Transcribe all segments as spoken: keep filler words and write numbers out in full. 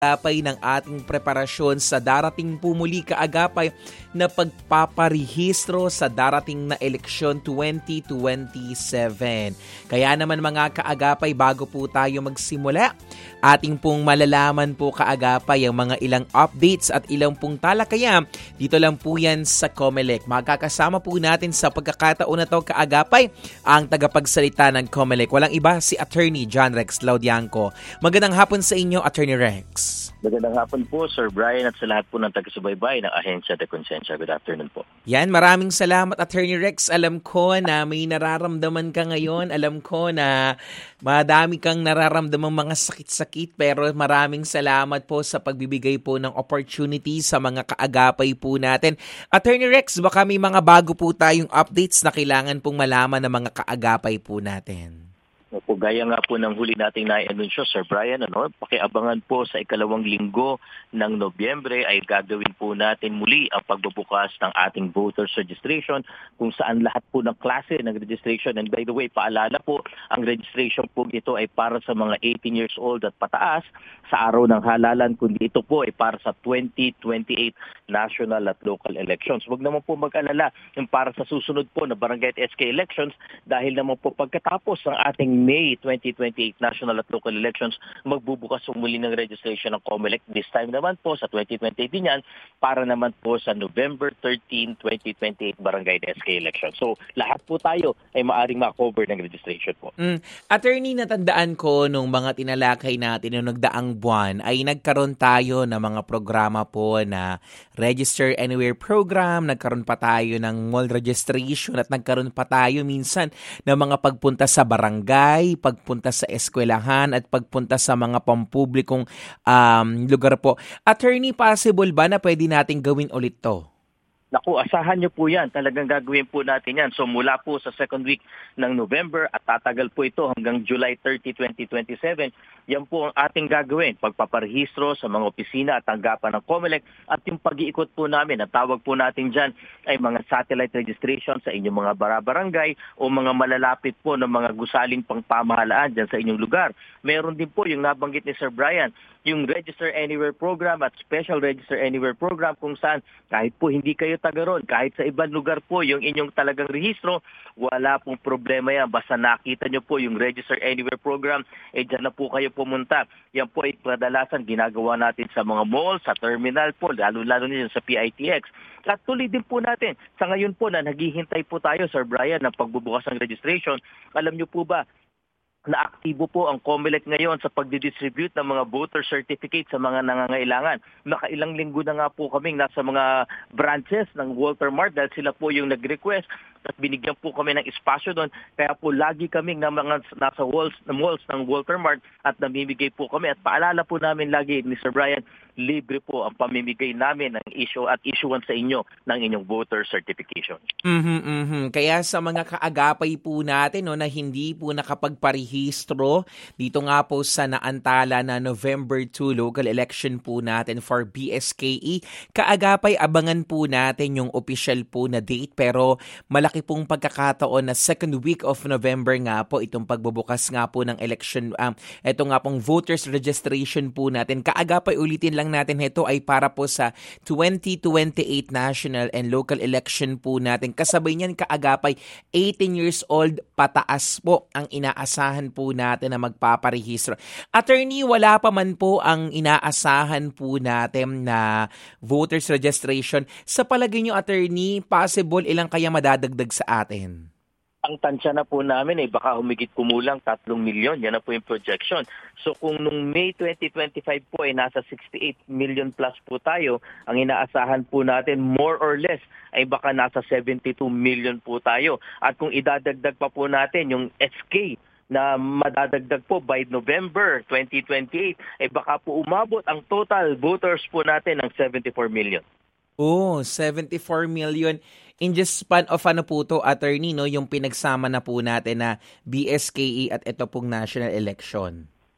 kaagapay ng ating preparasyon sa darating po muli kaagapay na pagpaparehistro sa darating na eleksyon twenty twenty-seven. Kaya naman mga kaagapay, bago po tayo magsimula, ating pong malalaman po kaagapay ang mga ilang updates at ilang pong talakaya. Dito lang po yan sa Comelec. Magkakasama po natin sa pagkakataon na to kaagapay ang tagapagsalita ng Comelec. Walang iba, si Attorney John Rex Laudianco. Magandang hapon sa inyo, Attorney Rex. Magandang hapon po, Sir Brian, at sa lahat po ng taga-subaybay ng Ahensya de Konsensya. Good afternoon po. Yan, maraming salamat, Attorney Rex. Alam ko na may nararamdaman ka ngayon. Alam ko na madami kang nararamdamang mga sakit-sakit, pero maraming salamat po sa pagbibigay po ng opportunity sa mga kaagapay po natin. Attorney Rex, baka may mga bago po tayong updates na kailangan pong malaman ng mga kaagapay po natin. Opo, gaya nga po ng huli nating na-anunsyo, Sir Brian, ano, pakiabangan po sa ikalawang linggo ng Nobyembre ay gagawin po natin muli ang pagbubukas ng ating voters registration kung saan lahat po ng klase ng registration. And by the way, paalala po, ang registration po ito ay para sa mga eighteen years old at pataas sa araw ng halalan, kundi ito po ay para sa twenty twenty-eight national at local elections. Huwag naman po mag-alala yung para sa susunod po na barangay at S K elections dahil naman po pagkatapos ng ating May twenty twenty-eight national at local elections, magbubukas muli ng registration ng Comelec. This time naman po sa twenty twenty-eight din yan, para naman po sa November thirteenth, twenty twenty-eight barangay at S K elections. So lahat po tayo ay maaring ma-cover ng registration po. Mm. Attorney, natandaan ko nung mga tinalakay natin nung nagdaang buwan ay nagkaroon tayo ng mga programa po na Register Anywhere program, nagkaroon pa tayo ng mall registration at nagkaroon pa tayo minsan ng mga pagpunta sa barangay, pagpunta sa eskwelahan at pagpunta sa mga pampublikong um, lugar po. Attorney, possible ba na pwede nating gawin ulit to? Naku, asahan nyo po yan. Talagang gagawin po natin yan. So mula po sa second week ng November at tatagal po ito hanggang July thirtieth, twenty twenty-seven, yan po ang ating gagawin. Pagpaparehistro sa mga opisina at tanggapan ng Comelec at yung pag-iikot po namin. Ang tawag po natin dyan ay mga satellite registration sa inyong mga barabarangay o mga malalapit po ng mga gusaling pangpamahalaan dyan sa inyong lugar. Meron din po yung nabanggit ni Sir Brian, yung Register Anywhere program at Special Register Anywhere program kung saan kahit po hindi kayo taga ron, kahit sa ibang lugar po yung inyong talagang rehistro, wala pong problema yan. Basta nakita nyo po yung Register Anywhere program, eh dyan na po kayo pumunta. Yan po ay kadalasan ginagawa natin sa mga mall, sa terminal po, lalo-lalo na sa P I T X. At tuloy din po natin, sa ngayon po na naghihintay po tayo, Sir Brian, ng pagbubukas ng registration. Alam nyo po ba, na aktibo po ang Comelec ngayon sa pagdidistribute ng mga voter certificate sa mga nangangailangan. Nakailang linggo na nga po kaming nasa mga branches ng Walter Mart dahil sila po yung nag-request at binigyan po kami ng espasyo doon. Kaya po lagi kaming na mga nasa walls, na malls ng Walter Mart at namimigay po kami. At paalala po namin lagi, Mister Brian, libre po ang pamimigay namin ng issue at issuance sa inyo ng inyong voter certification. Mm-hmm, mm-hmm. Kaya sa mga kaagapay po natin no, na hindi po nakapagparehistro dito nga po sa naantala na November second local election po natin for B S K E, kaagapay abangan po natin yung official po na date, pero malaki pong pagkakataon na second week of November nga po itong pagbubukas nga po ng election, um, ito nga pong voters registration po natin. Kaagapay ulitin lang natin, ito ay para po sa twenty twenty-eight national and local election po natin. Kasabay niyan kaagapay eighteen years old pataas po ang inaasahan po natin na magpaparehistro. Attorney, wala pa man po ang inaasahan po natin na voters registration. Sa palagay niyo, Attorney, possible ilang kaya madadagdag sa atin? Ang tansya na po namin ay baka humigit kumulang tatlong milyon. Yan na po yung projection. So kung nung May twenty twenty-five po ay nasa sixty-eight million plus po tayo, ang inaasahan po natin more or less ay baka nasa seventy-two million po tayo. At kung idadagdag pa po natin yung S K na madadagdag po by November twenty twenty-eight, ay baka po umabot ang total voters po natin ng seventy-four million. Oh, seventy-four million. In just span of ano po to, Attorney, no, yung pinagsama na po natin na B S K E at ito pong national election.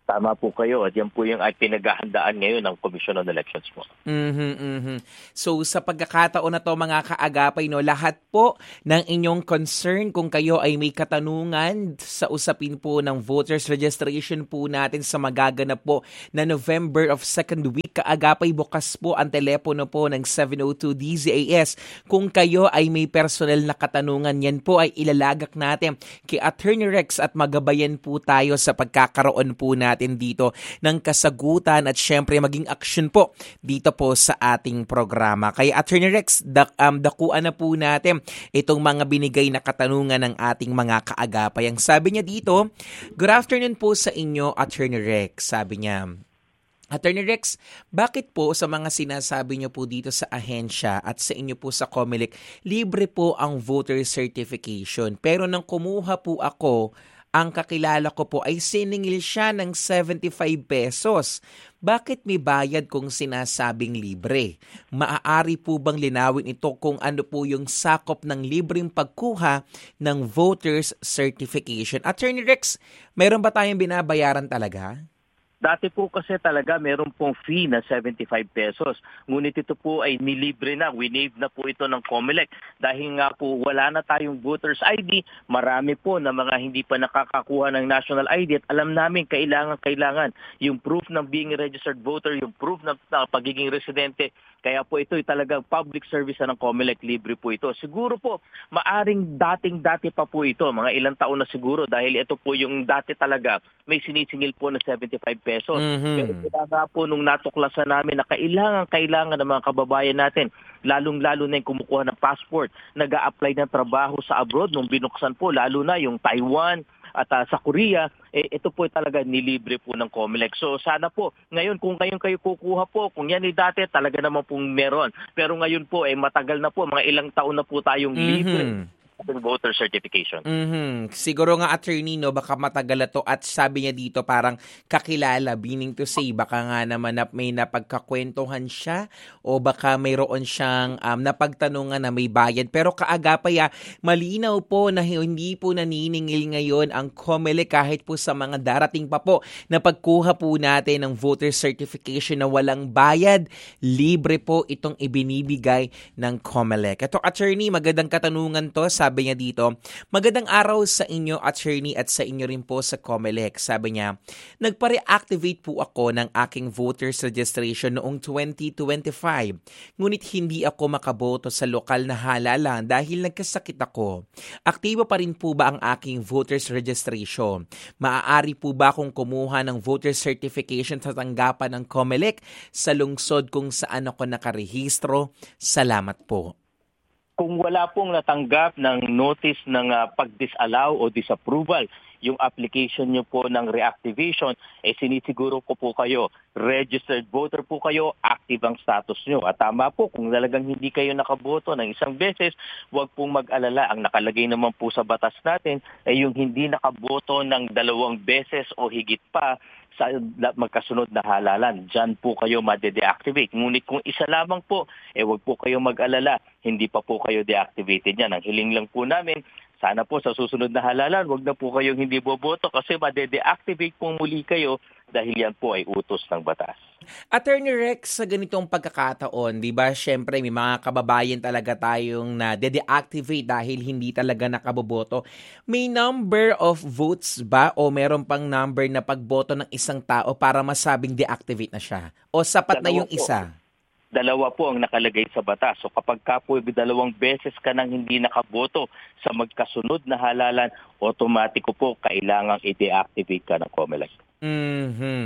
Tama po kayo. At yan po yung ay pinaghahandaan ngayon ng Commission on Elections po. Mhm, mhm. So sa pagkakataon na to mga kaagapay, no, lahat po ng inyong concern kung kayo ay may katanungan sa usapin po ng voters registration po natin sa magaganap po na November of second week, kaagapay, bukas po ang telepono po ng seven oh two D Z A S. Kung kayo ay may personal na katanungan, yan po ay ilalagak natin kay Attorney Rex at magabayan po tayo sa pagkakaroon po natin dito ng kasagutan at syempre maging action po dito po sa ating programa. Kaya Attorney Rex, dak, um, dakuan na po natin itong mga binigay na katanungan ng ating mga kaagapay. Ang sabi niya dito, good afternoon po sa inyo, Attorney Rex. Sabi niya, Attorney Rex, bakit po sa mga sinasabi niyo po dito sa ahensya at sa inyo po sa COMELEC, libre po ang voter certification? Pero nang kumuha po ako, ang kakilala ko po ay siningil siya ng seventy-five pesos. Bakit may bayad kung sinasabing libre? Maaari po bang linawin ito kung ano po yung sakop ng libreng pagkuha ng voters certification? Attorney Rex, mayroon ba tayong binabayaran talaga? Dati po kasi talaga meron pong fee na seventy-five pesos. Ngunit ito po ay nilibre na, winave na po ito ng COMELEC. Dahil nga po wala na tayong voters I D, marami po na mga hindi pa nakakakuha ng national I D at alam namin kailangan-kailangan yung proof ng being a registered voter, yung proof ng uh, pagiging residente. Kaya po ito ay talagang public service ng COMELEC, libre po ito. Siguro po, maaring dating-dati pa po ito, mga ilang taon na siguro dahil ito po yung dati talaga may sinisingil po na seventy-five pesos. Mm-hmm. Pero kailangan po nung natuklasan namin na kailangan-kailangan ng mga kababayan natin, lalong-lalo na yung kumukuha ng passport, nag-a-apply ng trabaho sa abroad, nung binuksan po, lalo na yung Taiwan at uh, sa Korea, eh, ito po talaga nilibre po ng COMELEC. So sana po, ngayon kung kayong kayo kukuha po, kung yan ay dati, talaga naman pong meron. Pero ngayon po, eh, matagal na po, mga ilang taon na po tayong mm-hmm. libre voter certification. Mm-hmm. Siguro nga, attorney, no, baka matagal na to at sabi niya dito parang kakilala, meaning to say, baka nga naman na may napagkakwentuhan siya o baka mayroon siyang um, napagtanungan na may bayad. Pero kaagapay, ah, malinaw po na hindi po naniningil ngayon ang COMELEC kahit po sa mga darating pa po na pagkuha po natin ng voter certification na walang bayad, libre po itong ibinibigay ng COMELEC. Ito, attorney, magandang katanungan to. Sabi niya dito, magandang araw sa inyo, attorney, at sa inyo rin po sa COMELEC. Sabi niya, nagpa-reactivate po ako ng aking voters registration noong twenty twenty-five. Ngunit hindi ako makaboto sa lokal na halalan dahil nagkasakit ako. Aktibo pa rin po ba ang aking voters registration? Maaari po ba akong kumuha ng voters certification sa tanggapan ng COMELEC sa lungsod kung saan ako nakarehistro? Salamat po. Kung wala pong natanggap ng notice ng uh, pag-disallow o disapproval yung application nyo po ng reactivation, eh sinisiguro ko po kayo, registered voter po kayo, active ang status nyo. At tama po, kung talagang hindi kayo nakaboto ng isang beses, huwag pong mag-alala. Ang nakalagay naman po sa batas natin ay yung hindi nakaboto ng dalawang beses o higit pa sa magkasunod na halalan. Diyan po kayo made-deactivate. Ngunit kung isa lamang po, eh wag po kayo mag-alala. Hindi pa po kayo deactivated yan. Ang hiling lang po namin, sana po sa susunod na halalan, wag na po kayong hindi boboto kasi made-deactivate po muli kayo dahil yan po ay utos ng batas. Attorney Rex, sa ganitong pagkakataon, di ba, syempre may mga kababayan talaga tayong na de-deactivate dahil hindi talaga nakaboboto. May number of votes ba o meron pang number na pagboto ng isang tao para masabing deactivate na siya? O sapat Dalawa na yung po. isa? Dalawa po ang nakalagay sa batas. So kapag ka po dalawang beses ka nang hindi nakaboto sa magkasunod na halalan, automatiko po kailangang i-deactivate ka ng COMELEC. Mm-hmm.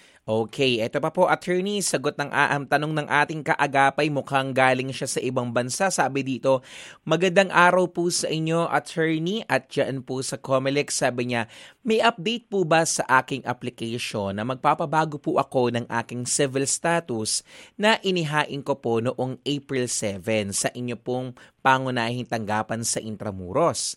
Okay, eto pa po, attorney, sagot ng aam tanong ng ating kaagapay, mukhang galing siya sa ibang bansa. Sabi dito, magandang araw po sa inyo, attorney, at dyan po sa COMELEC. Sabi niya, may update po ba sa aking application na magpapabago po ako ng aking civil status na inihain ko po noong April seventh sa inyo pong pangunahing tanggapan sa Intramuros?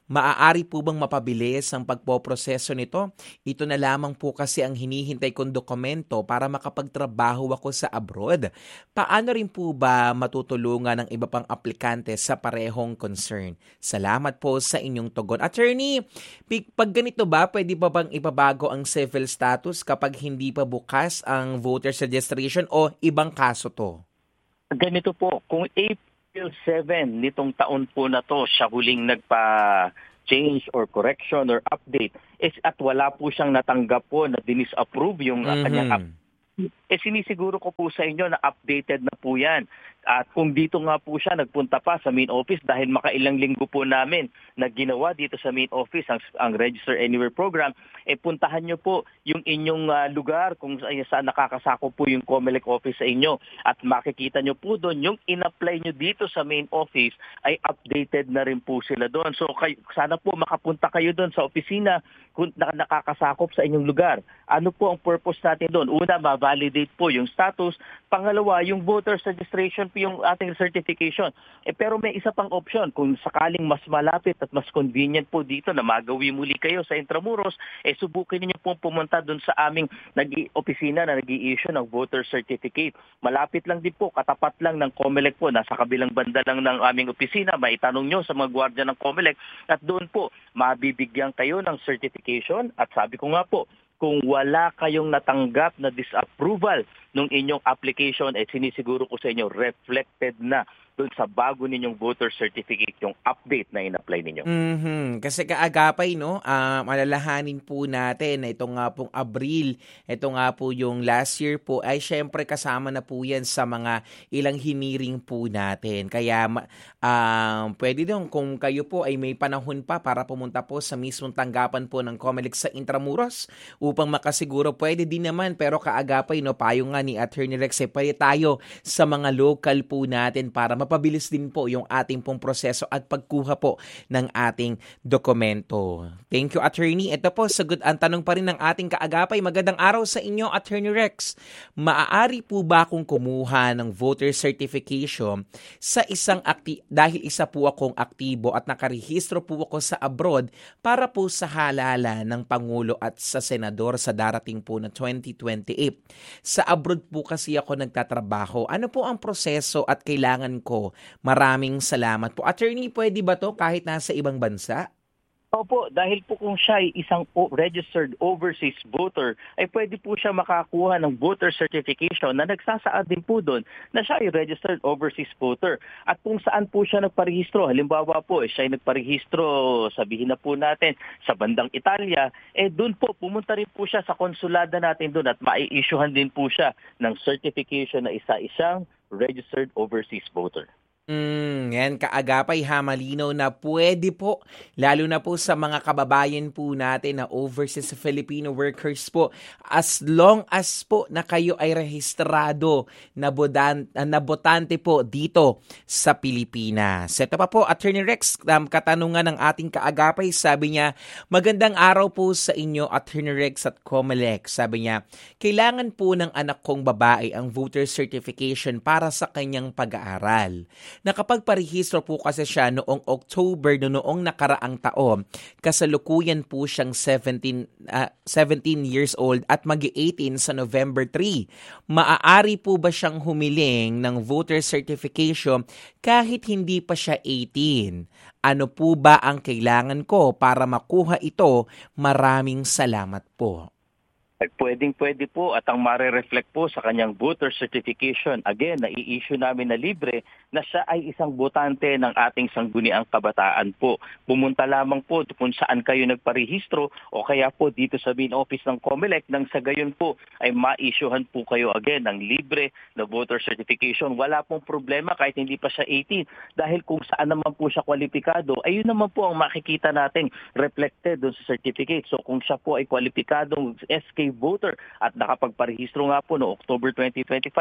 Maaari po bang mapabilis ang pagpoproseso nito? Ito na lamang po kasi ang hinihintay kong dokumento para makapagtrabaho ako sa abroad. Paano rin po ba matutulungan ng iba pang aplikante sa parehong concern? Salamat po sa inyong tugon. Attorney, pig- pag ganito ba, pwede ba bang ipabago ang civil status kapag hindi pa bukas ang voter's registration o ibang kaso to? Ganito po, kung April seventh nitong taon po na to, siya huling nagpa-change or correction or update, is at wala po siyang natanggap po na dinisapprove yung uh, kanyang Mhm. eh sinisiguro ko po sa inyo na updated na po yan. At kung dito nga po siya nagpunta pa sa main office dahil makailang linggo po namin na ginawa dito sa main office ang, ang Register Anywhere program, eh puntahan nyo po yung inyong uh, lugar kung saan nakakasakop po yung COMELEC office sa inyo. At makikita nyo po doon yung in-apply nyo dito sa main office ay updated na rin po sila doon. So kay, sana po makapunta kayo doon sa opisina kung na, nakakasakop sa inyong lugar. Ano po ang purpose natin doon? Una, ma-validate po yung status. Pangalawa, yung voter's registration po yung ating certification. Eh, pero may isa pang option. Kung sakaling mas malapit at mas convenient po dito na magawi muli kayo sa Intramuros, eh subukin niyo po pumunta doon sa aming nag-opisina na nag-i-issue ng voter certificate. Malapit lang din po, katapat lang ng COMELEC po. Nasa kabilang banda lang ng aming opisina. Maitanong nyo sa mga gwardiya ng COMELEC at doon po mabibigyan kayo ng certification. At sabi ko nga po, kung wala kayong natanggap na disapproval ng inyong application, eh sinisiguro ko sa inyo, reflected na doon sa bago ninyong voter certificate yung update na in-apply ninyo. Mhm. Kasi kaagapay, no, ah, malalahanin po natin na ito nga pong Abril, ito nga po yung last year po, ay syempre kasama na po yan sa mga ilang hiniring po natin. Kaya ma- um, pwede din kung kayo po ay may panahon pa para pumunta po sa mismong tanggapan po ng COMELEC sa Intramuros upang makasiguro, pwede din naman, pero kaagapay, no, payo nga ni Attorney Rex, eh, pwede tayo sa mga local po natin para mapabilis din po yung ating pong proseso at pagkuha po ng ating dokumento. Thank you, Attorney. Ito po, sagot ang tanong pa rin ng ating kaagapay. Magandang araw sa inyo, Attorney Rex. Maaari po ba akong kumuha ng voter certification sa isang akti dahil isa po akong aktibo at nakarehistro po ako sa abroad para po sa halalan ng Pangulo at sa Senador sa darating po na twenty twenty-eight. Sa abroad po kasi ako nagtatrabaho. Ano po ang proseso at kailangan ko? Maraming salamat po. Attorney, pwede ba to kahit nasa ibang bansa? Opo, dahil po kung siya ay isang o- registered overseas voter, ay pwede po siya makakuha ng voter certification na nagsasaad din po doon na siya ay registered overseas voter. At kung saan po siya nagparehistro, halimbawa po, eh, siya ay nagparehistro, sabihin na po natin, sa bandang Italia, eh doon po, pumunta rin po siya sa konsulada natin doon at mai-issuehan din po siya ng certification na isa-isang registered overseas voter. Mm, yan kaagapay ha, malinaw na pwede po, lalo na po sa mga kababayan po natin na overseas Filipino workers po, as long as po na kayo ay rehistrado na, bodan, na botante po dito sa Pilipinas. Ito pa po, Attorney Rex, um, katanungan ng ating kaagapay, sabi niya, magandang araw po sa inyo, Attorney Rex at COMELEC. Sabi niya, kailangan po ng anak kong babae ang voter certification para sa kanyang pag-aaral. Nakapagparehistro po kasi siya noong October no noong nakaraang taon. Kasalukuyan po siyang seventeen, uh, seventeen years old at mag-eighteen sa November third. Maaari po ba siyang humiling ng voter certification kahit hindi pa siya eighteen? Ano po ba ang kailangan ko para makuha ito? Maraming salamat po. Ay pwedeng-pwede po at ang mare-reflect po sa kanyang voter certification, again, na-i-issue namin na libre na siya ay isang botante ng ating sangguniang kabataan po. Pumunta lamang po kung saan kayo nagparehistro o kaya po dito sa main office ng COMELEC nang sa gayon po ay ma-issuehan po kayo again ng libre na voter certification. Wala pong problema kahit hindi pa siya eighteen dahil kung saan naman po siya kwalipikado, ayun naman po ang makikita natin reflected doon sa certificate. So kung siya po ay kwalipikadong S K voter at nakapagparehistro nga po no October twenty twenty-five,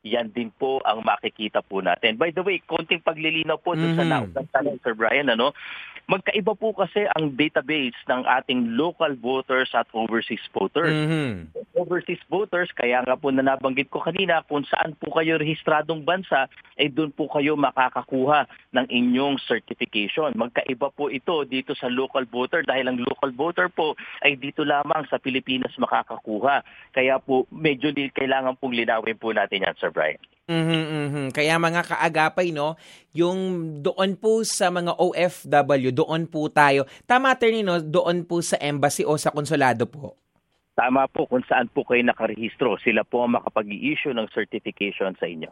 yan din po ang makikita po natin. By the way, konting paglilinaw po dun sa Mhm. naunang tanong, Sir Brian, ano? Magkaiba po kasi ang database ng ating local voters at overseas voters. Mhm. Overseas voters, kaya nga po na nabanggit ko kanina, kung saan po kayo rehistradong bansa, ay doon po kayo makakakuha ng inyong certification. Magkaiba po ito dito sa local voter dahil ang local voter po ay dito lamang sa Pilipinas makakakuha. Kaya po medyo di kailangan pong linawin po natin yan, Sir Brian. Mhm, mhm. Kaya mga kaagapay, no, yung doon po sa mga O F W, doon po tayo. Tama, attorney, no, doon po sa embassy o sa konsulado po. Tama po, kung saan po kayo nakarehistro, sila po ang makapag-i-issue ng certification sa inyo.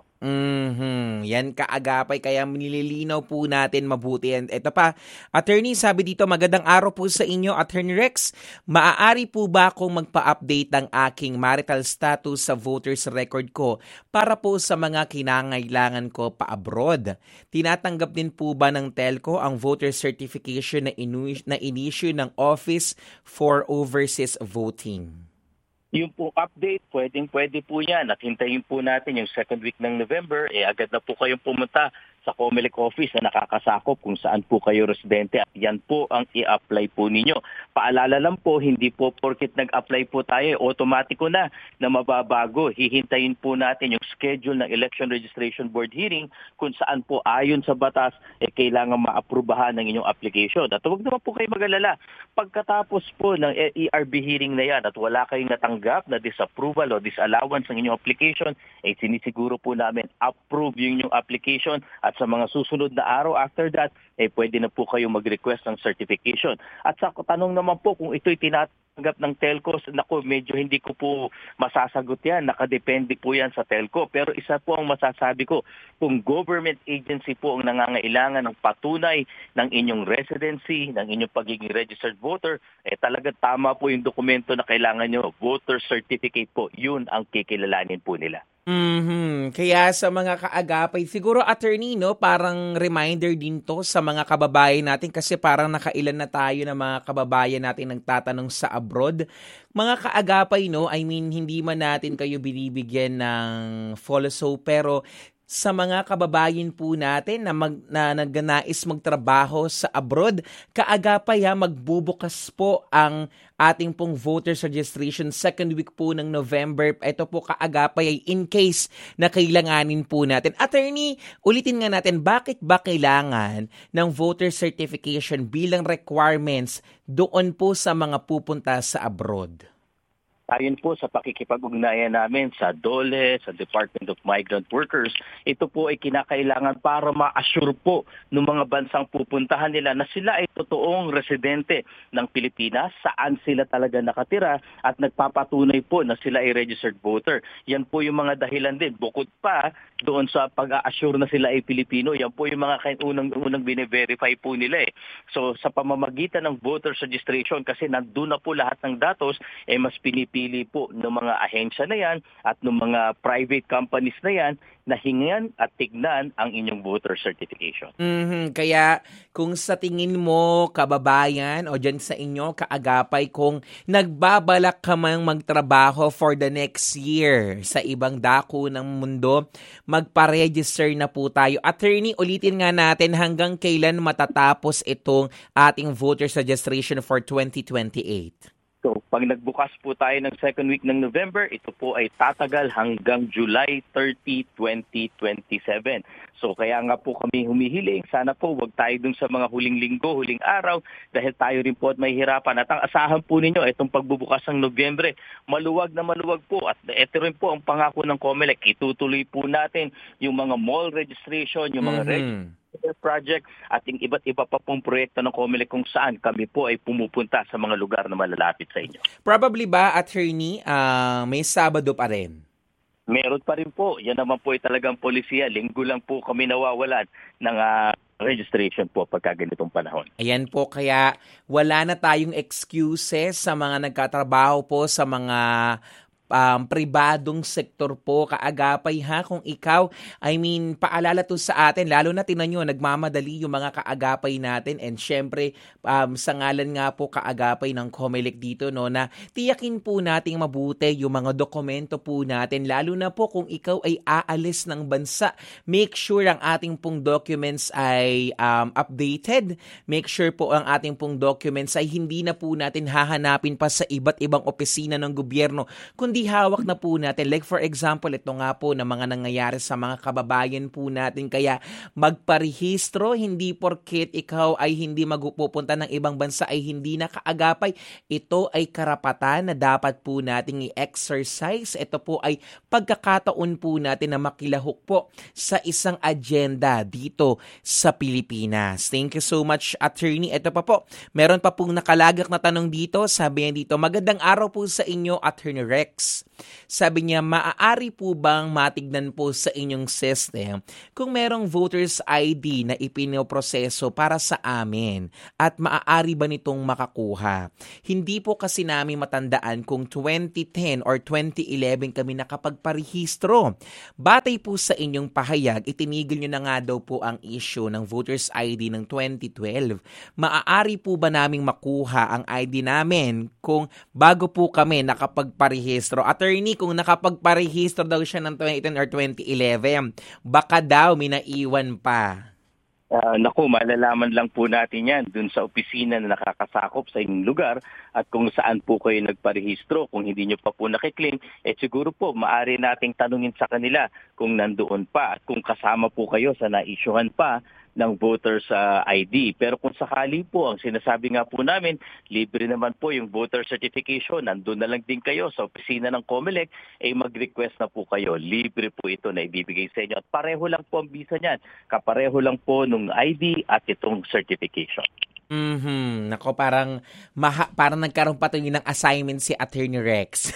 Mhm. Yan kaagapay, kaya nililinaw po natin mabuti. And ito pa, attorney, sabi dito, magandang araw po sa inyo, Attorney Rex. Maaari po ba akong magpa-update ng aking marital status sa voters record ko para po sa mga kinangailangan ko pa-abroad? Tinatanggap din po ba ng telco ang voter certification na, inu- na in-issue ng Office for Overseas Voting? Yung po update, pwedeng pwede po yan. At hintayin po natin yung second week ng November, eh agad na po kayong pumunta sa COMELEC office na nakakasakop kung saan po kayo residente at yan po ang i-apply po ninyo. Paalala lang po, hindi po porket nag-apply po tayo, automatiko na na mababago. Hihintayin po natin yung schedule ng Election Registration Board hearing kung saan po ayon sa batas, eh kailangan maaprubahan ng inyong application. At huwag naman po kayo mag-alala. Pagkatapos po ng E R B hearing na yan at wala kayong natanggap na disapproval o disallowance ng inyong application, eh sinisiguro po namin approve yung inyong application at sa mga susunod na araw after that, eh pwede na po kayo mag-request ng certification. At sa tanong naman po kung ito'y tinatanggap ng telco, naku, medyo hindi ko po masasagot yan. Nakadepende po yan sa telco. Pero isa po ang masasabi ko, kung government agency po ang nangangailangan ng patunay ng inyong residency, ng inyong pagiging registered voter, eh talaga tama po yung dokumento na kailangan nyo. Voter certificate po, yun ang kikilalanin po nila. Mhm. Kaya sa mga kaagapay, siguro attorney, no, parang reminder din to sa mga kababayan natin kasi parang nakailan na tayo ng mga kababayan natin nagtatanong sa abroad. Mga kaagapay, no, I mean, hindi man natin kayo binibigyan ng follow pero sa mga kababayan po natin na, mag, na nagnanais magtrabaho sa abroad, kaagapay ha, magbubukas po ang ating pong voters registration second week po ng November. Ito po kaagapay ay in case na kailanganin po natin. Attorney, ulitin nga natin, bakit ba kailangan ng voter certification bilang requirements doon po sa mga pupunta sa abroad? Ayon po sa pakikipag-ugnayan namin sa DOLE, sa Department of Migrant Workers, ito po ay kinakailangan para ma-assure po ng mga bansang pupuntahan nila na sila ay totoong residente ng Pilipinas, saan sila talaga nakatira at nagpapatunay po na sila ay registered voter. Yan po yung mga dahilan din. Bukod pa doon sa pag-assure na sila ay Pilipino, yan po yung mga unang-unang bine-verify po nila eh. So sa pamamagitan ng voters registration, kasi nandun na po lahat ng datos, eh mas pinipili pili po ng mga ahensya na yan at ng mga private companies na yan na hingan at tignan ang inyong voter certification. Mhm. Kaya kung sa tingin mo, kababayan, o dyan sa inyo, kaagapay, kung nagbabalak ka mang magtrabaho for the next year sa ibang dako ng mundo, magpa-register na po tayo. Attorney, ulitin nga natin hanggang kailan matatapos itong ating voters registration for twenty twenty-eight. So, pag nagbukas po tayo ng second week ng November, ito po ay tatagal hanggang July thirtieth, twenty twenty-seven. So, kaya nga po kami humihiling, sana po wag tayo dun sa mga huling linggo, huling araw, dahil tayo rin po at may hirapan. At ang asahan po ninyo, itong pagbubukas ng Nobyembre, maluwag na maluwag po. At ito rin po ang pangako ng COMELEC. Itutuloy po natin yung mga mall registration, yung mga Mhm. registration project at yung iba't iba pa pong proyekto ng COMELEC kung saan kami po ay pumupunta sa mga lugar na malalapit sa inyo. Probably ba, attorney, uh, may Sabado pa rin? Meron pa rin po. Yan naman po ay talagang polisiya. Linggo lang po kami nawawalan ng uh, registration po pagka ganitong panahon. Ayan po, kaya wala na tayong excuses sa mga nagkatrabaho po sa mga um, pribadong sektor po, kaagapay ha, kung ikaw, I mean, paalala to sa atin, lalo na tinan nyo, nagmamadali yung mga kaagapay natin and syempre, um, sa ngalan nga po kaagapay ng COMELEC dito, no, na tiyakin po nating mabuti yung mga dokumento po natin, lalo na po kung ikaw ay aalis ng bansa. Make sure ang ating pong documents ay um, updated. Make sure po ang ating pong documents ay hindi na po natin hahanapin pa sa iba't ibang opisina ng gobyerno, kundi hawak na po natin. Like for example, ito nga po na mga nangyayari sa mga kababayan po natin. Kaya magparehistro, hindi porket ikaw ay hindi magpupunta ng ibang bansa ay hindi na kaagapay. Ito ay karapatan na dapat po nating i-exercise. Ito po ay pagkakataon po natin na makilahok po sa isang agenda dito sa Pilipinas. Thank you so much, Attorney. Ito pa po, meron pa pong nakalagak na tanong dito. Sabi niya dito, magandang araw po sa inyo, Attorney Rex. Sabi niya, maaari po bang matignan po sa inyong system kung merong voters I D na ipinoproseso para sa amin at maaari ba nitong makakuha? Hindi po kasi namin matandaan kung twenty ten or twenty eleven kami nakapagparehistro. Batay po sa inyong pahayag, itinigil nyo na nga daw po ang issue ng voters I D ng twenty twelve. Maaari po ba naming makuha ang I D namin kung bago po kami nakapagparehistro? Attorney, kung nakapagparehistro daw siya ng twenty ten or twenty eleven, baka daw may naiwan pa. Uh, naku, malalaman lang po natin yan dun sa opisina na nakakasakop sa inyong lugar at kung saan po kayo nagparehistro. Kung hindi nyo pa po nakiklaim, eh siguro po maaari nating tanungin sa kanila kung nandoon pa at kung kasama po kayo sa na-issuehan pa ng voters uh, I D. Pero kung sakali po, ang sinasabi nga po namin, libre naman po yung voter certification. Nandun na lang din kayo sa opisina ng COMELEC, ay eh mag-request na po kayo. Libre po ito na ibibigay sa inyo. At pareho lang po ang visa niyan. Kapareho lang po nung I D at itong certification. Mhm. Nako, parang maha, parang nagkaroon pa ng assignment si Attorney Rex.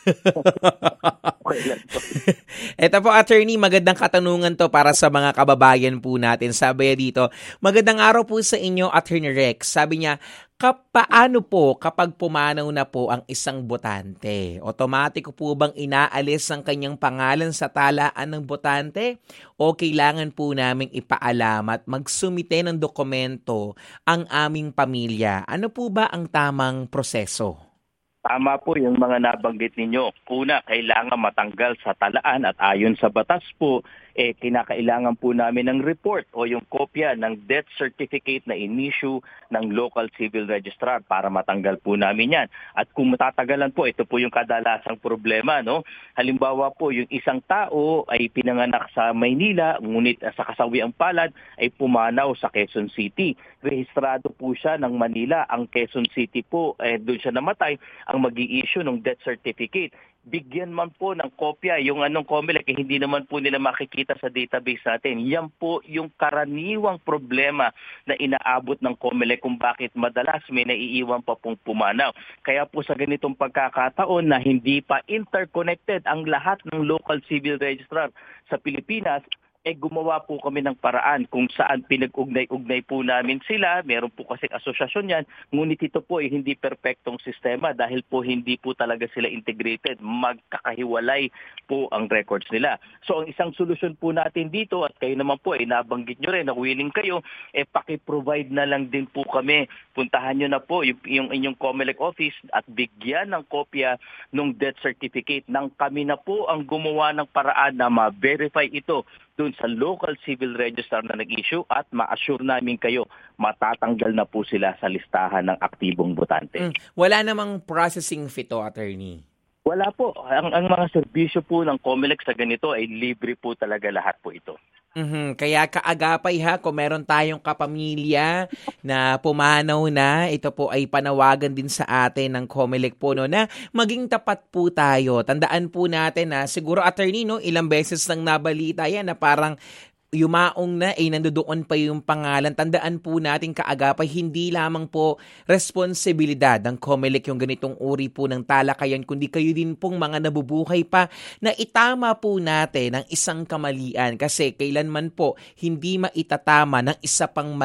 Ito po, Attorney, magandang katanungan to para sa mga kababayan po natin. Sabi dito, magandang araw po sa inyo, Attorney Rex. Sabi niya, paano po kapag pumanaw na po ang isang botante? Automatic po bang inaalis ang kanyang pangalan sa talaan ng botante? O kailangan po naming ipaalam at magsumite ng dokumento ang aming pamilya? Ano po ba ang tamang proseso? Tama po yung mga nabanggit ninyo. Una, kailangan matanggal sa talaan at ayon sa batas po, eh, kinakailangan po namin ng report o yung kopya ng death certificate na in-issue ng local civil registrar para matanggal po namin yan. At kung matatagalan po, ito po yung kadalasang problema, no? Halimbawa po, yung isang tao ay pinanganak sa Maynila, ngunit sa kasawiang palad ay pumanaw sa Quezon City. Rehistrado po siya ng Manila. Ang Quezon City po, eh, doon siya namatay, ang mag-i-issue ng death certificate. Bigyan man po ng kopya yung anong COMELEC, eh, hindi naman po nila makikita sa database natin. Yan po yung karaniwang problema na inaabot ng COMELEC kung bakit madalas may naiiwan pa pong pumanaw. Kaya po sa ganitong pagkakataon na hindi pa interconnected ang lahat ng local civil registrar sa Pilipinas, eh gumawa po kami ng paraan kung saan pinag-ugnay-ugnay po namin sila. Meron po kasing asosasyon yan, ngunit ito po ay hindi perpektong sistema dahil po hindi po talaga sila integrated. Magkakahiwalay po ang records nila. So ang isang solusyon po natin dito, at kayo naman po ay nabanggit nyo rin na willing kayo, eh paki-provide na lang din po kami. Puntahan nyo na po yung, yung inyong COMELEC office at bigyan ng kopya ng death certificate nang kami na po ang gumawa ng paraan na ma-verify ito doon sa local civil register na nag-issue at ma-assure namin kayo matatanggal na po sila sa listahan ng aktibong botante. Mm. Wala namang processing fee to, Attorney? Wala po. Ang, ang mga serbisyo po ng COMELEC sa ganito ay libre po talaga lahat po ito. Mm-hmm. Kaya kaagapay ha, kung meron tayong kapamilya na pumanaw na, ito po ay panawagan din sa atin ng COMELEC po, no, na maging tapat po tayo. Tandaan po natin na siguro, Attorney, no, ilang beses nang nabalita yan na parang yumaong na, eh, nandoon pa yung pangalan. Tandaan po natin kaagapay, hindi lamang po responsibilidad ng COMELEC yung ganitong uri po ng talakayan, kundi kayo din pong mga nabubuhay pa na itama po natin ang isang kamalian. Kasi kailanman po hindi maitatama ng isa pang mali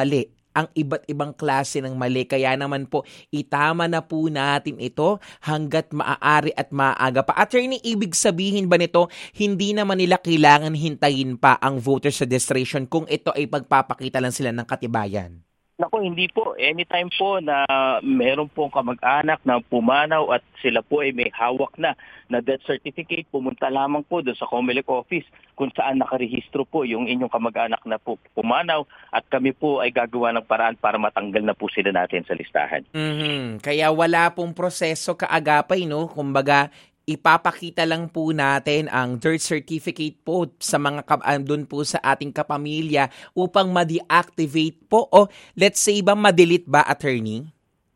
ang iba't ibang klase ng mali. Kaya naman po, itama na po natin ito hanggat maaari at maaga pa. Attorney, ibig sabihin ba nito, hindi naman nila kailangan hintayin pa ang voters registration kung ito ay pagpapakita lang sila ng katibayan? Naku, hindi po. Anytime po na meron pong kamag-anak na pumanaw at sila po ay may hawak na na death certificate, pumunta lamang po doon sa COMELEC office kung saan nakarehistro po yung inyong kamag-anak na po pumanaw at kami po ay gagawa ng paraan para matanggal na po sila natin sa listahan. Mm-hmm. Kaya wala pong proseso kaagapay, no? Kumbaga, ipapakita lang po natin ang birth certificate po sa mga um, doon po sa ating kapamilya upang ma-deactivate po o let's say ba ma-delete ba, attorney?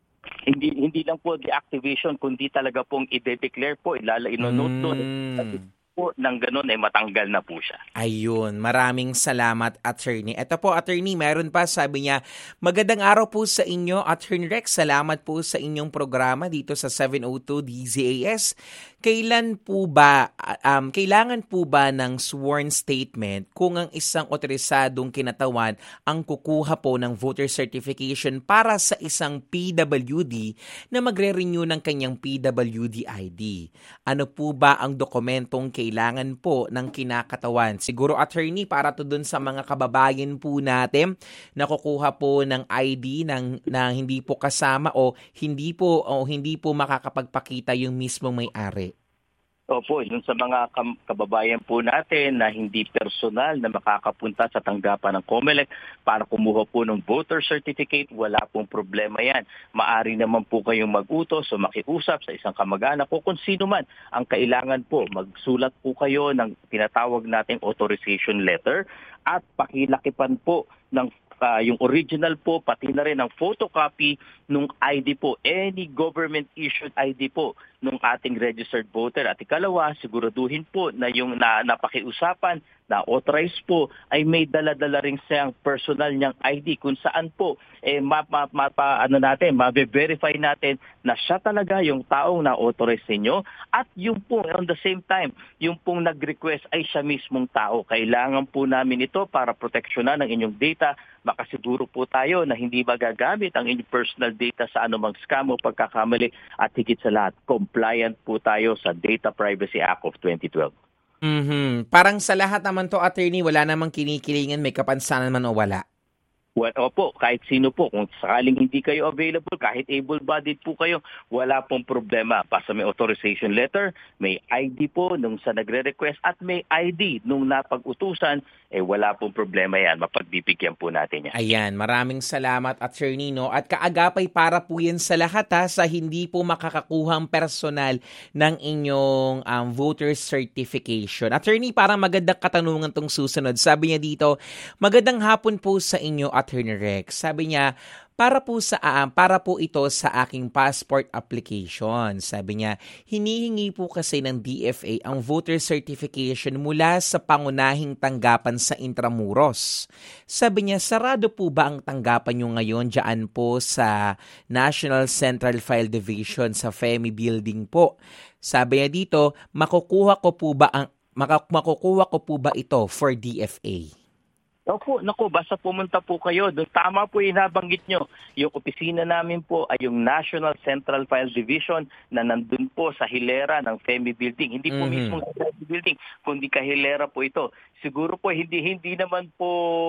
Hindi hindi lang po deactivation kundi talaga pong i-declare po, ilala inonote doon Mm. po nang ganun ay matanggal na po siya. Ayun, maraming salamat, attorney. Ito po, attorney, meron pa, sabi niya, magandang araw po sa inyo, Attorney Rex. Salamat po sa inyong programa dito sa seven oh two D Z A S. Kailan po ba, um, kailangan po ba ng sworn statement kung ang isang otorisadong kinatawan ang kukuha po ng voter certification para sa isang P W D na magre-renew ng kanyang P W D I D? Ano po ba ang dokumentong kailangan po ng kinakatawan? Siguro, attorney, para to dun sa mga kababayan po natin na kukuha po ng I D ng, na hindi po kasama o hindi po o hindi po makakapagpakita yung mismong may-ari. Opo, yun sa mga kam- kababayan po natin na hindi personal na makakapunta sa tanggapan ng COMELEC para kumuha po ng voter certificate, wala pong problema yan. Maari naman po kayong mag-utos o makiusap sa isang kamag-anak o kung sino man ang kailangan po. Magsulat po kayo ng tinatawag nating authorization letter at pakilakipan po ng Uh, yung original po, pati na rin ang photocopy nung I D po, any government-issued I D po nung ating registered voter. At ikalawa, siguraduhin po na yung na, napakiusapan, na authorized po, ay may dala-dala rin siyang personal niyang I D kung saan po, eh, ma, ma, ma, pa, ano natin, ma-verify natin na siya talaga yung taong na-authorize ninyo at yung po, on the same time, yung pong nag-request ay siya mismong tao. Kailangan po namin ito para proteksyonan ng inyong data. Makasiguro po tayo na hindi magagamit ang inyong personal data sa anumang scam o pagkakamali at higit sa lahat, compliant po tayo sa Data Privacy Act of twenty twelve. Mm-hmm. Parang sa lahat naman to, attorney, wala namang kinikilingan, may kapansanan man o wala. Well, opo, kahit sino po, kung sakaling hindi kayo available, kahit able-bodied po kayo, wala pong problema. Basta may authorization letter, may I D po nung sa nagre-request at may I D nung napag-utusan, eh wala pong problema yan. Mapagbibigyan po natin yan. Ayan, maraming salamat, attorney, no? At kaagapay para po yan sa lahat, ha, sa hindi po makakakuhang personal ng inyong um, voter certification. Attorney, parang magandang katanungan tong susunod. Sabi niya dito, magandang hapon po sa inyo, Attorney Rex. Sabi niya, para po sa uh, para po ito sa aking passport application. Sabi niya, hinihingi po kasi ng D F A ang voter certification mula sa pangunahing tanggapan sa Intramuros. Sabi niya, sarado po ba ang tanggapan niyo ngayon diyan po sa National Central File Division sa FEMI Building po? Sabi niya dito, makukuha ko po ba ang makukuha ko po ba ito for D F A? Opo, naku, basta pumunta po kayo. Doon tama po yung nabanggit nyo. Yung opisina namin po ay yung National Central File Division na nandun po sa hilera ng FEMI Building. Hindi po Mm-hmm. mismo sa FEMI Building, kundi kahilera po ito. Siguro po hindi hindi naman po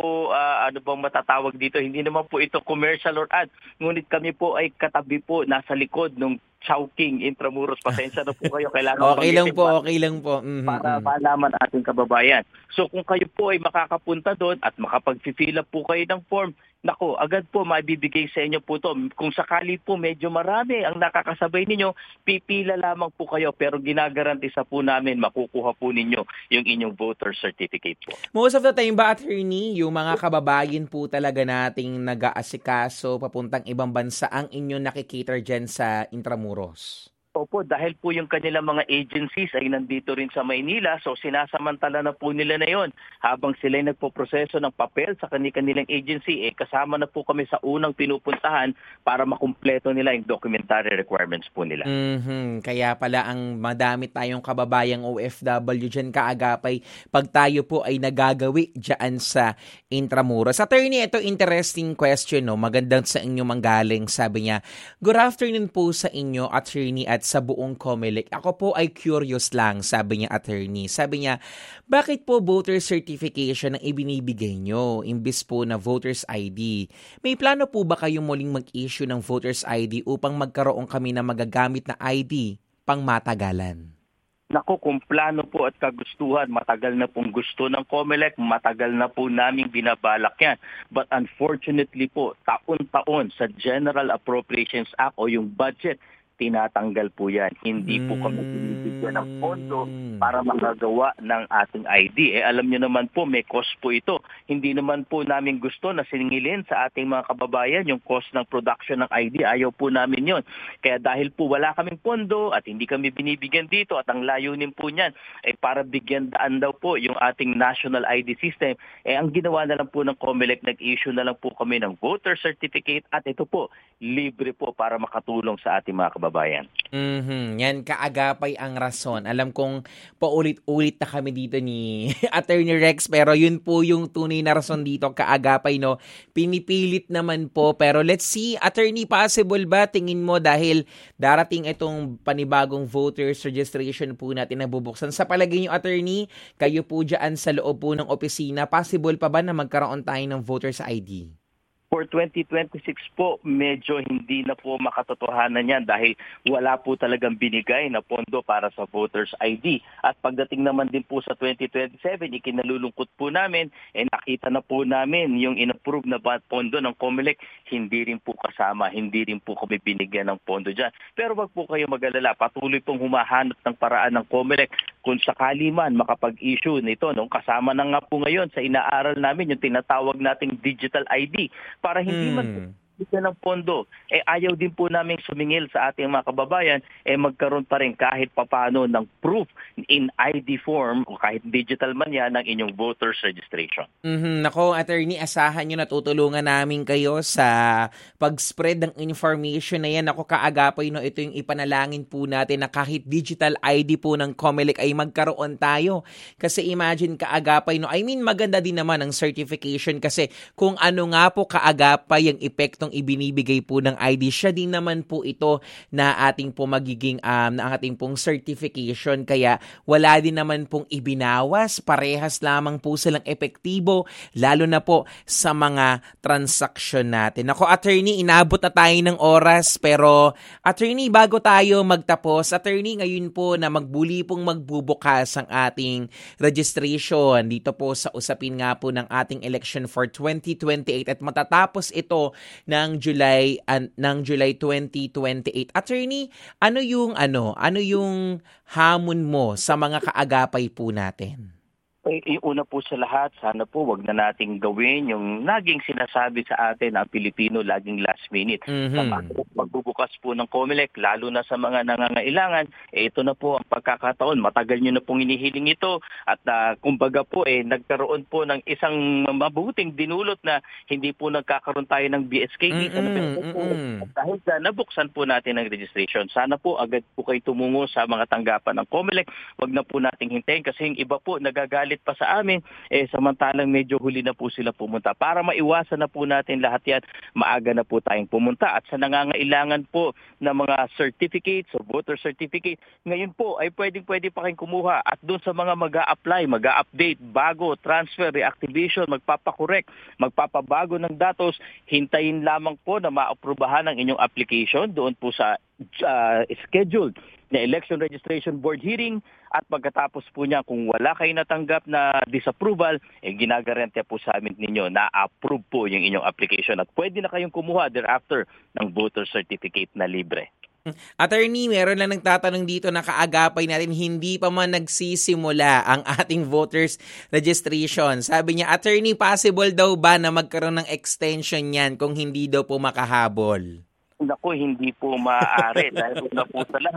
uh, ano bang matatawag dito, hindi naman po ito commercial or ad. Ngunit kami po ay katabi po nasa likod ng Chowking Intramuros. Pasensya na po kayo. Kailangan Okay lang banggitin po, pa- okay lang po. Mhm, para mhm. malaman ating kababayan. So kung kayo po ay makakapunta doon at makapag-fill up po kayo ng form, nako, agad po maibibigay sa inyo po to. Kung sakali po medyo marami ang nakakasabay ninyo, pipila lamang po kayo pero ginagarantisa po namin makukuha po ninyo yung inyong voter certificate po. Most of the time ba, attorney, yung mga kababayan po talaga nating nag-aasikaso papuntang ibang bansa ang inyong nakikater dyan sa Intramuros? Opo, dahil po yung kanilang mga agencies ay nandito rin sa Maynila, so sinasamantala na po nila na yon habang sila ay nagpoproseso ng papel sa kanilang agency, eh kasama na po kami sa unang pinupuntahan para makumpleto nila yung documentary requirements po nila. Mhm. Kaya pala ang madami tayong kababayang O F W dyan kaagapay pag tayo po ay nagagawi dyan sa Intramuros. Attorney, ito interesting question, no? Magandang sa inyo manggaling. Sabi niya, good afternoon po sa inyo, attorney, at sa buong COMELEC. Ako po ay curious lang, sabi niya, attorney. Sabi niya, bakit po voter certification ang ibinibigay nyo imbis po na voter's I D? May plano po ba kayong muling mag-issue ng voter's I D upang magkaroon kami na magagamit na I D pang matagalan? Naku, kung plano po at kagustuhan, matagal na pong gusto ng COMELEC, matagal na po naming binabalak yan. But unfortunately po, taon-taon sa General Appropriations Act o yung budget, tinatanggal po yan. Hindi po kami binibigyan ng pondo para magagawa ng ating I D. Eh, alam nyo naman po, may cost po ito. Hindi naman po namin gusto na siningilin sa ating mga kababayan yung cost ng production ng I D. Ayaw po namin yon. Kaya dahil po wala kaming pondo at hindi kami binibigyan dito at ang layunin po niyan ay eh, para bigyan daan daw po yung ating national I D system, eh ang ginawa na lang po ng COMELEC, nag-issue na lang po kami ng voter certificate at ito po, libre po para makatulong sa ating mga kababayan. Babayan. Mhm. Yan kaagapay ang rason. Alam kong paulit-ulit na kami dito ni Attorney Rex, pero yun po yung tunay na rason dito, kaagapay, no. Pinipilit naman po, pero let's see, Attorney, possible ba tingin mo dahil darating itong panibagong voters registration po natin na bubuksan? Sa palagay niyo, Attorney, kayo po dyan sa loob po ng opisina, possible pa ba na magkaroon tayo ng voters I D? For twenty twenty-six po, medyo hindi na po makatotohanan yan dahil wala po talagang binigay na pondo para sa voters I D. At pagdating naman din po sa twenty twenty-seven, ikinalulungkot po namin, eh nakita na po namin yung inapprove na pondo ng COMELEC, hindi rin po kasama, hindi rin po kami binigyan ng pondo dyan. Pero wag po kayo mag-alala, patuloy pong humahanap ng paraan ng COMELEC kung sakali man makapag-issue nito. No? Kasama na nga po ngayon sa inaaral namin yung tinatawag nating digital I D para hindi man Hmm. bigyan ng pondo, eh ayaw din po namin sumingil sa ating mga kababayan, eh magkaroon pa rin kahit papano ng proof in I D form o kahit digital man yan ng inyong voters registration. Mhm. Nako, attorney, asahan nyo na tutulungan namin kayo sa pag-spread ng information na yan. Ako, kaagapay, no, ito yung ipanalangin po natin na kahit digital I D po ng COMELEC ay magkaroon tayo. Kasi imagine, kaagapay, no, I mean, maganda din naman ang certification kasi kung ano nga po kaagapay ang epekto ibinibigay po ng I D, siya din naman po ito na ating po magiging um, na ating pong certification, kaya wala din naman pong ibinawas, parehas lamang po silang epektibo lalo na po sa mga transaksyon natin. Ako, attorney, inabot na tayo ng oras, pero attorney, bago tayo magtapos, attorney, ngayon po na magbuli pong magbubukas ang ating registration dito po sa usapin nga po ng ating election for twenty twenty-eight at matatapos ito ng July uh, ng July twenty twenty-eight. Attorney, ano yung ano, ano yung hamon mo sa mga kaagapay po natin? Eh, yung una po sa lahat, sana po wag na nating gawin yung laging sinasabi sa atin ang Pilipino, laging last minute. Mhm. Sa magbubukas po ng COMELEC, lalo na sa mga nangangailangan, eh, ito na po ang pagkakataon. Matagal nyo na pong inihiling ito at uh, kumbaga po eh, nagkaroon po ng isang mabuting dinulot na hindi po nagkakaroon tayo ng B S K. Mm-mm, Ano po, mm-mm. at dahil na nabuksan po natin ang registration, sana po agad po kayo tumungo sa mga tanggapan ng COMELEC. Wag na po nating hintayin kasi yung iba po nagagalit pa sa amin, eh samantalang medyo huli na po sila pumunta. Para maiwasan na po natin lahat yan, maaga na po tayong pumunta. At sa nangangailangan po ng mga certificates o voter certificate, ngayon po ay pwedeng-pwede pa kayong kumuha. At doon sa mga mag-a-apply, mag-a-update, bago, transfer, reactivation, magpapakorek, magpapabago ng datos, hintayin lamang po na maaprubahan ang inyong application doon po sa uh, scheduled na Election Registration Board hearing, at pagkatapos po niya kung wala kayo natanggap na disapproval, eh ginagarantiya po sa amin ninyo na approve po yung inyong application at pwede na kayong kumuha thereafter ng voter certificate na libre. Attorney, meron lang nagtatanong dito na kaagapay natin, hindi pa man nagsisimula ang ating voters registration. Sabi niya, attorney, possible daw ba na magkaroon ng extension yan kung hindi daw po makahabol? Naku, hindi po maaari dahil na po sa lahat,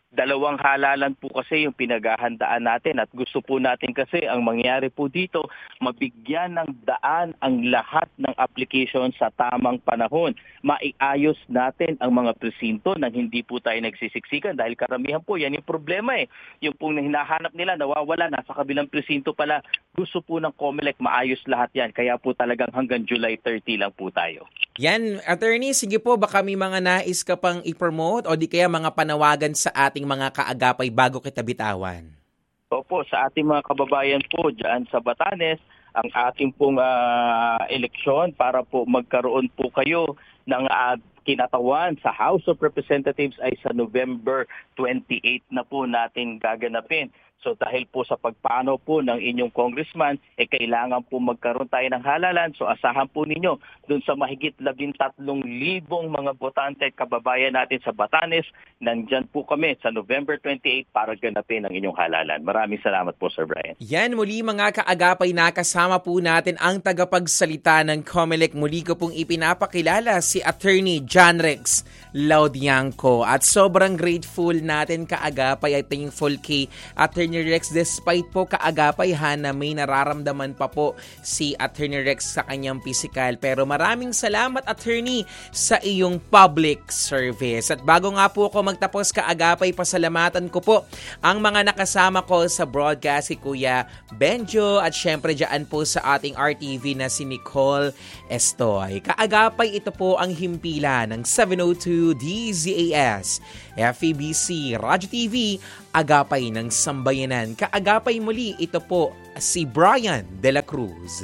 Dalawang halalan po kasi yung pinaghahandaan natin at gusto po natin kasi ang mangyari po dito, mabigyan ng daan ang lahat ng application sa tamang panahon. Maiayos natin ang mga presinto nang hindi po tayo nagsisiksikan dahil karamihan po yan yung problema eh. Yung pong hinahanap nila nawawala, nasa kabilang presinto pala. Gusto po ng COMELEC maayos lahat yan. Kaya po talagang hanggang July thirty lang po tayo. Yan, attorney, sige po, baka may mga nais ka pang i-promote o di kaya mga panawagan sa ating mga kaagapay bago kita bitawan. Opo, sa ating mga kababayan po dyan sa Batanes, ang ating pong uh, eleksyon para po magkaroon po kayo ng uh, kinatawan sa House of Representatives ay sa November twenty-eighth na po natin gaganapin. So dahil po sa pagpano po ng inyong congressman, eh kailangan po magkaroon tayo ng halalan. So asahan po ninyo dun sa mahigit labintatlong libong mga botante at kababayan natin sa Batanes, nandyan po kami sa November twenty-eighth para ganapin ang inyong halalan. Maraming salamat po, Sir Brian. Yan, muli mga kaagapay, nakasama po natin ang tagapagsalita ng COMELEC. Muli ko pong ipinapakilala si Attorney John Rex Laudianco. At sobrang grateful natin kaagapay at thankful kay Attorney Rex despite po kaagapay ha na may nararamdaman pa po si Attorney Rex sa kanyang physical. Pero maraming salamat, Attorney, sa iyong public service. At bago nga po ako magtapos kaagapay, pasalamatan ko po ang mga nakasama ko sa broadcast, si Kuya Benjo at syempre dyan po sa ating R T V na si Nicole Estoy. Kaagapay, ito po ang himpila ng seven oh two D Z A S F E B C Radyo T V, Agapay ng Sambayanan. Kaagapay muli, ito po si Brian De La Cruz.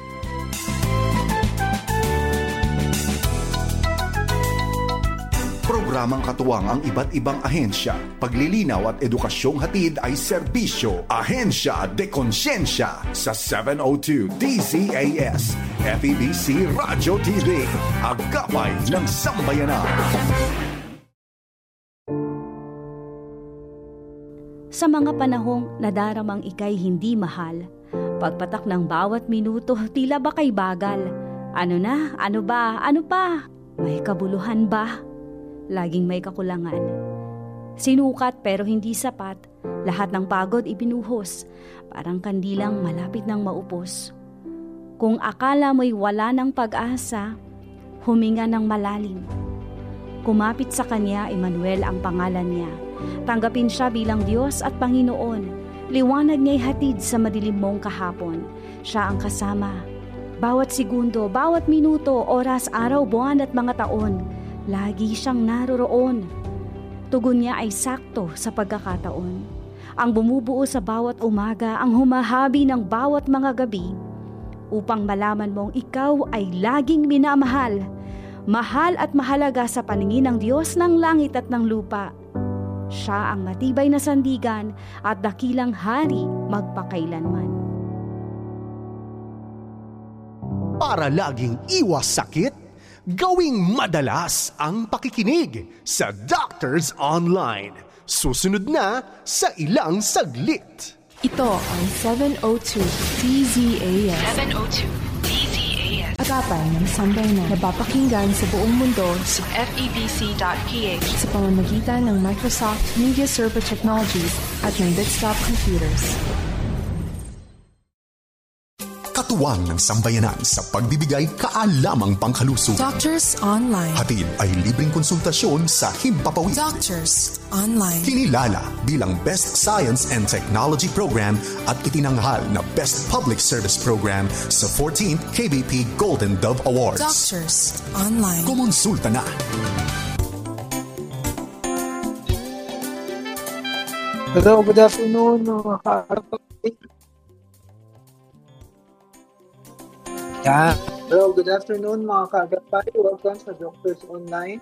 Programang katuwang ang iba't ibang ahensya. Paglilinaw at edukasyong hatid ay serbisyo. Ahensya de Konsyensya sa seven oh two D Z A S F E B C Radyo T V, Agapay ng Sambayanan. Sa mga panahong nadaramang ika'y hindi mahal, pagpatak ng bawat minuto tila ba kay bagal. Ano na? Ano ba? Ano pa? May kabuluhan ba? Laging may kakulangan. Sinukat pero hindi sapat, lahat ng pagod ibinuhos, parang kandilang malapit ng maupos. Kung akala mo'y wala ng pag-asa, huminga ng malalim. Kumapit sa kanya, Emmanuel ang pangalan niya. Tanggapin siya bilang Diyos at Panginoon. Liwanag niya'y hatid sa madilim mong kahapon. Siya ang kasama. Bawat segundo, bawat minuto, oras, araw, buwan at mga taon, lagi siyang naroroon. Tugon niya ay sakto sa pagkakataon. Ang bumubuo sa bawat umaga, ang humahabi ng bawat mga gabi, upang malaman mong ikaw ay laging minamahal. Mahal at mahalaga sa paningin ng Diyos ng langit at ng lupa. Siya ang matibay na sandigan at dakilang hari magpakailanman. Para laging iwas sakit, gawing madalas ang pakikinig sa Doctors Online. Susunod na sa ilang saglit. Ito ang seven oh two D Z A S. seven oh two D Z A S. Agapay ng Sambayanan. Napapakinggan sa buong mundo sa F E B C dot P H sa pamamagitan ng Microsoft Media Server Technologies at ng Desktop Computers. Katuwang ng Sambayanan sa pagbibigay kaalamang pangkalusugan. Doctors Online. Hatid ay libreng konsultasyon sa Himpapawid. Doctors Online. Kinilala bilang Best Science and Technology Program at itinanghal na Best Public Service Program sa fourteenth K B P Golden Dove Awards. Doctors Online. Kumonsulta na. Hello, good afternoon. Mga kaagapay. Yeah. Hello, good afternoon mga kaagapay. Welcome sa Doctors Online.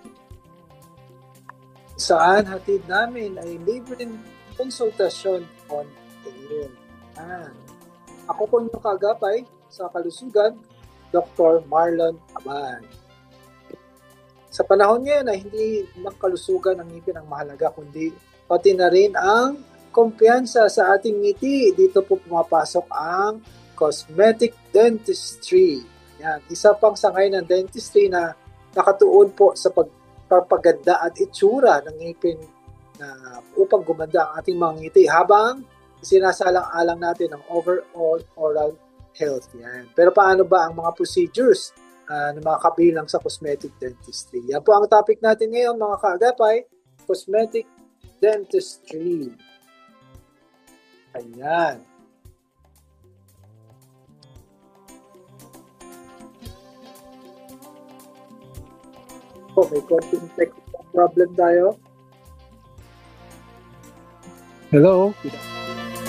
Saan hatid namin ay libreng konsultasyon online. Ah. Ako po yung kaagapay sa kalusugan, Doctor Marlon Abad. Sa panahon ngayon ay hindi lang kalusugan ang ngipin ang mahalaga, kundi pati na rin ang kumpiyansa sa ating ngiti. Dito po pumapasok ang cosmetic dentistry. Yan, isa pang sangay ng dentistry na nakatuon po sa pagpapaganda at itsura ng ngipin na upang gumanda ang ating mga ngiti habang sinasalang-alang natin ang overall oral health. Yan. Pero paano ba ang mga procedures uh, na mga kabilang sa cosmetic dentistry? Yan po ang topic natin ngayon mga kaagapay, cosmetic dentistry. Ayan. Oh, may konting technical problem tayo. Hello?